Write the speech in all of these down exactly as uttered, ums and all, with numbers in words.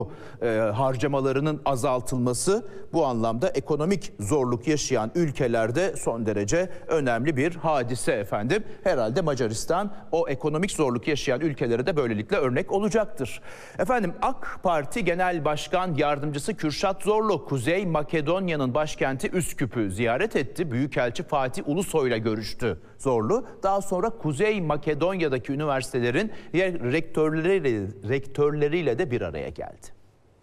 e, harcamalarının azaltılması bu anlamda ekonomik zorluk yaşayan ülkelerde son derece önemli bir hadise efendim. Herhalde Macaristan o ekonomik zorluk yaşayan ülkelere de böylelikle örnek olacaktır. Efendim AK Parti Genel Başkan Yardımcısı Kürşat Zorlu Kuzey Makedonya'nın başkenti Üsküp'ü ziyaret etti. Büyükelçi Fatih Ulusoy'la görüştü Zorlu. Daha sonra Kuzey Makedonya'daki üniversitelerin rektörleriyle, rektörleriyle de bir araya geldi.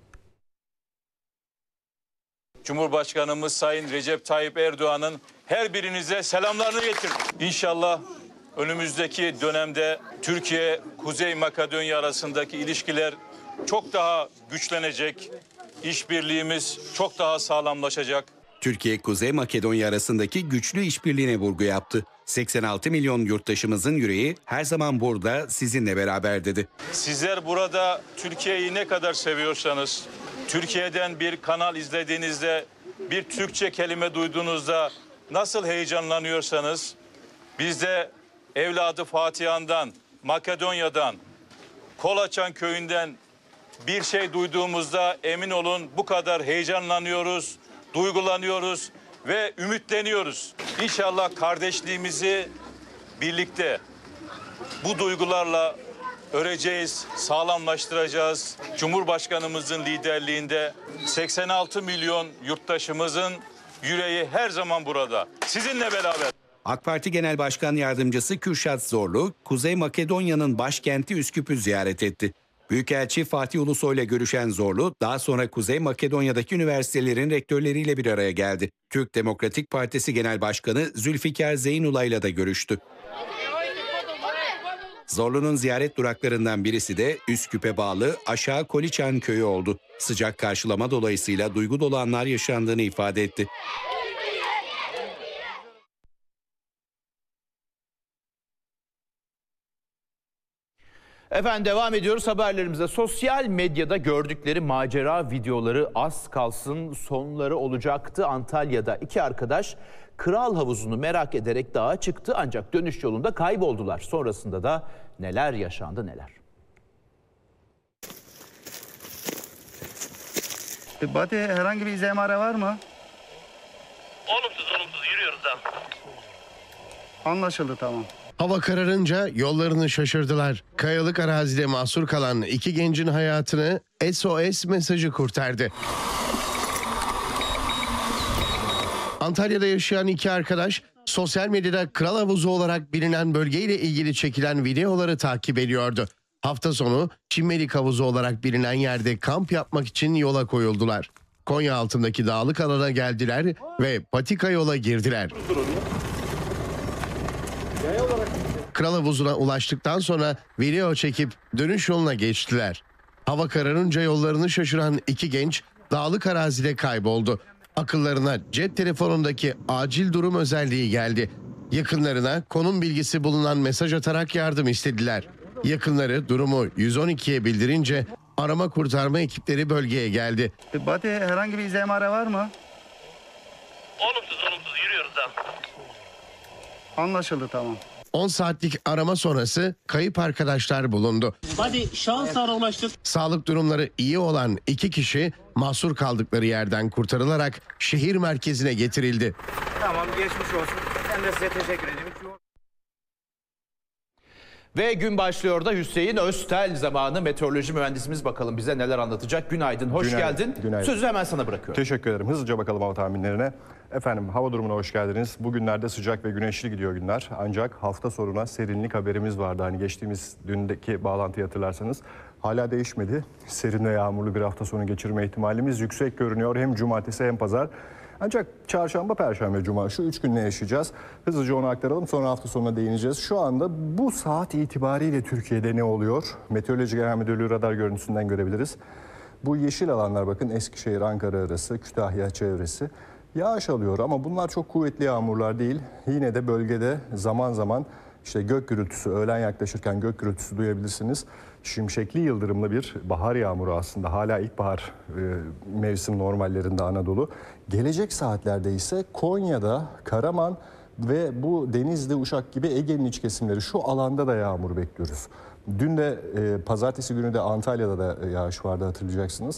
Cumhurbaşkanımız Sayın Recep Tayyip Erdoğan'ın her birinize selamlarını getirdim. İnşallah önümüzdeki dönemde Türkiye-Kuzey Makedonya arasındaki ilişkiler çok daha güçlenecek, işbirliğimiz çok daha sağlamlaşacak. Türkiye, Kuzey Makedonya arasındaki güçlü işbirliğine vurgu yaptı. seksen altı milyon yurttaşımızın yüreği her zaman burada sizinle beraber dedi. Sizler burada Türkiye'yi ne kadar seviyorsanız, Türkiye'den bir kanal izlediğinizde, bir Türkçe kelime duyduğunuzda nasıl heyecanlanıyorsanız, biz de evladı Fatihan'dan, Makedonya'dan, Kolaçan köyünden bir şey duyduğumuzda emin olun bu kadar heyecanlanıyoruz, duygulanıyoruz ve ümitleniyoruz. İnşallah kardeşliğimizi birlikte bu duygularla öreceğiz, sağlamlaştıracağız. Cumhurbaşkanımızın liderliğinde seksen altı milyon yurttaşımızın yüreği her zaman burada. Sizinle beraber. AK Parti Genel Başkan Yardımcısı Kürşat Zorlu, Kuzey Makedonya'nın başkenti Üsküp'ü ziyaret etti. Büyükelçi Fatih Ulusoy'la görüşen Zorlu, daha sonra Kuzey Makedonya'daki üniversitelerin rektörleriyle bir araya geldi. Türk Demokratik Partisi Genel Başkanı Zülfikar Zeynulay'la da görüştü. Zorlu'nun ziyaret duraklarından birisi de Üsküp'e bağlı Aşağı Koliçan köyü oldu. Sıcak karşılama dolayısıyla duygu dolu anlar yaşandığını ifade etti. Efendim devam ediyoruz haberlerimize. Sosyal medyada gördükleri macera videoları az kalsın sonları olacaktı. Antalya'da iki arkadaş Kral Havuzu'nu merak ederek dağa çıktı ancak dönüş yolunda kayboldular. Sonrasında da neler yaşandı neler. Bati herhangi bir izlemare var mı? Olumsuz olumsuz yürüyoruz da. Anlaşıldı, tamam. Hava kararınca yollarını şaşırdılar. Kayalık arazide mahsur kalan iki gencin hayatını S O S mesajı kurtardı. Antalya'da yaşayan iki arkadaş sosyal medyada Kral Havuzu olarak bilinen bölgeyle ilgili çekilen videoları takip ediyordu. Hafta sonu Çimmelik Havuzu olarak bilinen yerde kamp yapmak için yola koyuldular. Konya altındaki dağlık alana geldiler ve patika yola girdiler. Kral Havuzu'na ulaştıktan sonra video çekip dönüş yoluna geçtiler. Hava kararınca yollarını şaşıran iki genç dağlık arazide kayboldu. Akıllarına cep telefonundaki acil durum özelliği geldi. Yakınlarına konum bilgisi bulunan mesaj atarak yardım istediler. Yakınları durumu yüz on ikiye bildirince arama kurtarma ekipleri bölgeye geldi. Bati herhangi bir izlemare var mı? Olumsuz olumsuz yürüyoruz da. Anlaşıldı, tamam. on saatlik arama sonrası kayıp arkadaşlar bulundu. Hadi şanslara ulaştık. Sağlık durumları iyi olan iki kişi mahsur kaldıkları yerden kurtarılarak şehir merkezine getirildi. Tamam, geçmiş olsun. Ben de size teşekkür ederim. Ve gün başlıyor da Hüseyin Öztel zamanı meteoroloji mühendisimiz bakalım bize neler anlatacak. Günaydın, hoş Günaydın, geldin. günaydın. Sözü hemen sana bırakıyorum. Teşekkür ederim. Hızlıca bakalım hava tahminlerine. Efendim hava durumuna hoş geldiniz. Bugünlerde sıcak ve güneşli gidiyor günler. Ancak hafta sonuna serinlik haberimiz vardı. Hani geçtiğimiz dündeki bağlantıyı hatırlarsanız. Hala değişmedi. Serin ve yağmurlu bir hafta sonu geçirme ihtimalimiz yüksek görünüyor. Hem cumartesi hem pazar. Ancak çarşamba, perşembe, cuma şu üç gün ne yaşayacağız? Hızlıca onu aktaralım, sonra hafta sonuna değineceğiz. Şu anda bu saat itibariyle Türkiye'de ne oluyor? Meteoroloji Genel Müdürlüğü radar görüntüsünden görebiliriz. Bu yeşil alanlar bakın Eskişehir, Ankara arası, Kütahya çevresi. Yağış alıyor ama bunlar çok kuvvetli yağmurlar değil. Yine de bölgede zaman zaman işte gök gürültüsü, öğlen yaklaşırken gök gürültüsü duyabilirsiniz. Şimşekli yıldırımlı bir bahar yağmuru aslında. Hala ilkbahar e, mevsim normallerinde Anadolu. Gelecek saatlerde ise Konya'da, Karaman ve bu Denizli, Uşak gibi Ege'nin iç kesimleri şu alanda da yağmur bekliyoruz. Dün de e, pazartesi günü de Antalya'da da yağış vardı hatırlayacaksınız.